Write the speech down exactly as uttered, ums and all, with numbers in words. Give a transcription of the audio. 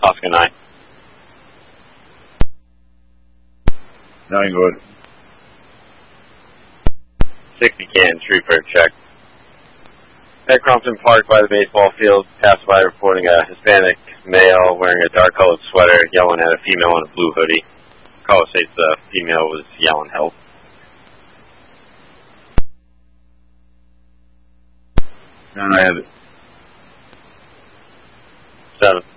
Oscar nine. Nine good. sixty can, Shreveport check. At Crumpton Park by the baseball field, passerby reporting a Hispanic male wearing a dark-colored sweater yelling at a female in a blue hoodie. Caller states the female was yelling help. And I have it. Seven.